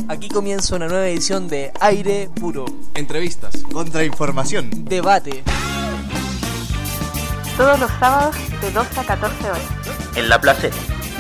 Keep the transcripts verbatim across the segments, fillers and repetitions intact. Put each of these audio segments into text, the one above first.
Aquí comienza una nueva edición de Aire Puro. Entrevistas, contrainformación, debate. Todos los sábados de doce a catorce horas. En La Placera.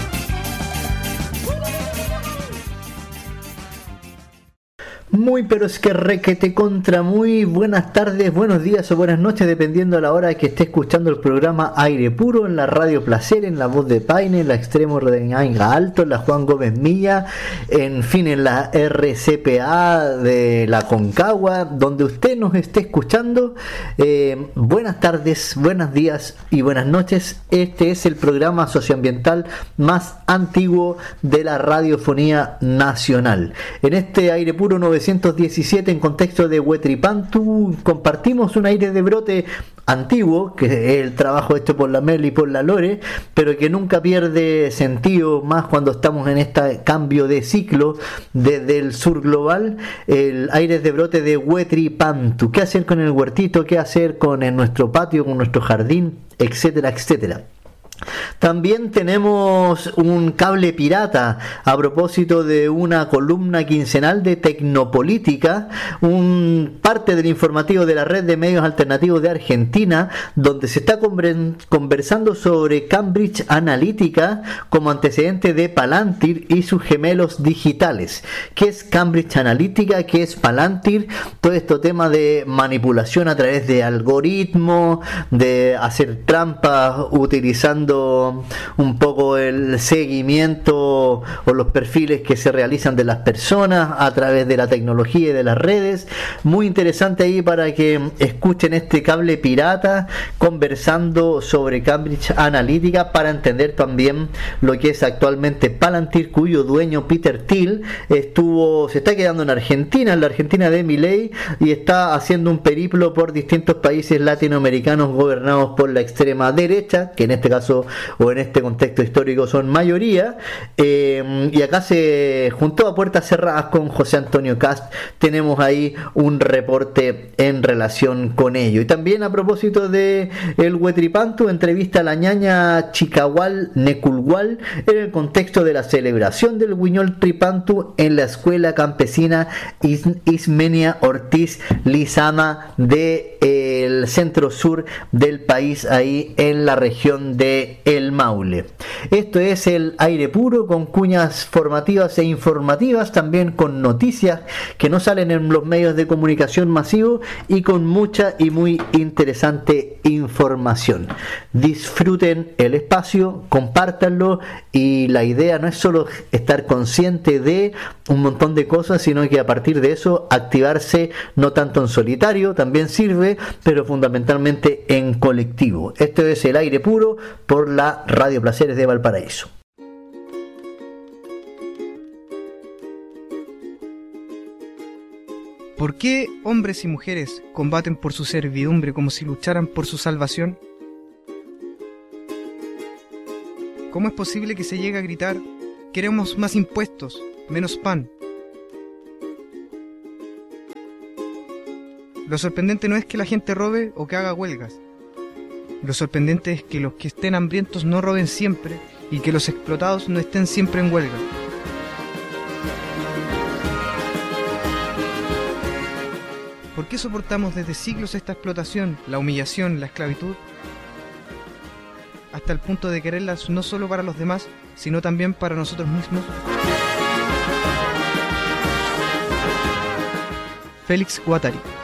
Muy pero es que requete contra muy buenas tardes, buenos días o buenas noches, dependiendo a la hora que esté escuchando el programa Aire Puro en la Radio Placer, en la Voz de Paine, en la Extremo de Ainga Alto, en la Juan Gómez Milla, en fin, en la R C P A de la Concagua, donde usted nos esté escuchando. Eh, buenas tardes, buenos días y buenas noches. Este es el programa socioambiental más antiguo de la radiofonía nacional. En este Aire Puro novecientos diecisiete, en contexto de Huetripantu, compartimos un aire de brote antiguo, que es el trabajo hecho por la Mel y por la Lore, pero que nunca pierde sentido, más cuando estamos en este cambio de ciclo desde el sur global. El aire de brote de Huetripantu, qué hacer con el huertito, qué hacer con el, nuestro patio, con nuestro jardín, etcétera, etcétera. También tenemos un cable pirata a propósito de una columna quincenal de Tecnopolítica, un parte del informativo de la red de medios alternativos de Argentina, donde se está conversando sobre Cambridge Analytica como antecedente de Palantir y sus gemelos digitales. ¿Qué es Cambridge Analytica? ¿Qué es Palantir? Todo esto tema de manipulación a través de algoritmos, de hacer trampas utilizando un poco el seguimiento o los perfiles que se realizan de las personas a través de la tecnología y de las redes. Muy interesante ahí para que escuchen este cable pirata conversando sobre Cambridge Analytica, para entender también lo que es actualmente Palantir, cuyo dueño Peter Thiel estuvo, se está quedando en Argentina, en la Argentina de Milei, y está haciendo un periplo por distintos países latinoamericanos gobernados por la extrema derecha, que en este caso o en este contexto histórico son mayoría, eh, y acá se juntó a puertas cerradas con José Antonio Kast. Tenemos ahí un reporte en relación con ello. Y también a propósito de el Huetripantu, entrevista a la ñaña Chicahual Neculhual en el contexto de la celebración del Huiñol Tripantu en la escuela campesina Is- Ismenia Ortiz Lizama de eh, el centro sur del país, ahí en la región de El Maule. Esto es el Aire Puro, con cuñas formativas e informativas, también con noticias que no salen en los medios de comunicación masivos y con mucha y muy interesante información. Disfruten el espacio, compártanlo, y la idea no es solo estar consciente de un montón de cosas, sino que a partir de eso activarse, no tanto en solitario, también sirve, pero fundamentalmente en colectivo. Esto es el Aire Puro por la Radio Placeres de Valparaíso. ¿Por qué hombres y mujeres combaten por su servidumbre como si lucharan por su salvación? ¿Cómo es posible que se llegue a gritar: queremos más impuestos, menos pan? Lo sorprendente no es que la gente robe o que haga huelgas. Lo sorprendente es que los que estén hambrientos no roben siempre y que los explotados no estén siempre en huelga. ¿Por qué soportamos desde siglos esta explotación, la humillación, la esclavitud, hasta el punto de quererlas no solo para los demás, sino también para nosotros mismos? Félix Guattari.